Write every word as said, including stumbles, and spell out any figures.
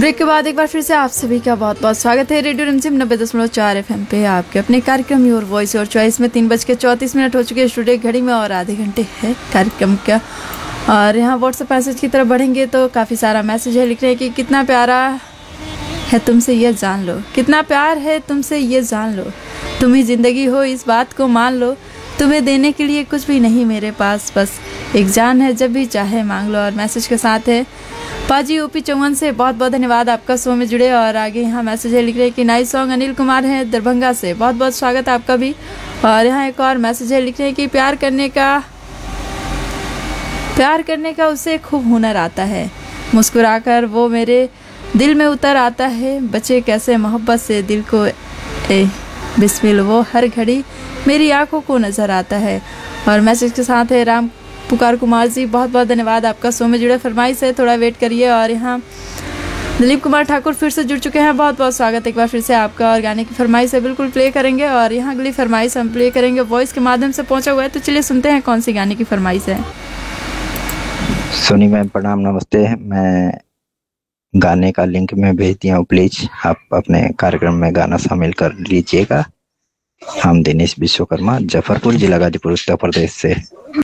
Break के बाद एक बार फिर से आप सभी का बहुत बहुत स्वागत है रेडियो रिमझिम नब्बे दशमलव चार एफ एम पे आपके अपने कार्यक्रम योर वॉइस और चॉइस में तीन बज के चौंतीस मिनट हो चुके हैं स्टूडियो घड़ी में और आधे घंटे है कार्यक्रम का। और यहाँ व्हाट्सएप मैसेज की तरफ बढ़ेंगे तो काफ़ी सारा मैसेज है। लिख रहे हैं कि कितना प्यारा है तुमसे ये जान लो, कितना प्यार है तुमसे ये जान लो, तुम ही ज़िंदगी हो इस बात को मान लो, तुम्हें देने के लिए कुछ भी नहीं मेरे पास, बस एक जान है जब भी चाहे मांग लो। और मैसेज के साथ है पाजी यूपी चौवन से बहुत बहुत धन्यवाद आपका शो में जुड़े। और आगे यहाँ मैसेज है, लिख रहे हैं कि नाइस सॉन्ग अनिल कुमार है दरभंगा से, बहुत बहुत स्वागत है आपका भी। और यहाँ एक और मैसेज है, लिख रहे हैं कि प्यार करने का प्यार करने का उसे खूब हुनर आता है, मुस्कुराकर वो मेरे दिल में उतर आता है, बचे कैसे मोहब्बत से दिल को ए बिस्मिल वो हर घड़ी मेरी आंखों को नज़र आता है। और मैसेज के साथ है राम पुकार कुमार जी, बहुत बहुत धन्यवाद आपका शो में जुड़े। फरमाइश है थोड़ा वेट करिए। और यहाँ दिलीप कुमार ठाकुर फिर से जुड़ चुके हैं, बहुत बहुत स्वागत एक बार फिर से आपका। और गाने की फरमाइश है बिल्कुल प्ले करेंगे। और यहाँ अगली फरमाइश हम प्ले करेंगे वॉइस के माध्यम से पहुंचा हुआ है, तो चलिए सुनते हैं कौन सी गाने की फरमाइश है। सोनी मैम प्रणाम, नमस्ते। मैं गाने का लिंक में भेज दिया हूँ, प्लीज आप अपने कार्यक्रम में गाना शामिल कर लीजिएगा। हम दिनेश विश्वकर्मा, जफरपुर जिला गाजीपुर उत्तर प्रदेश से।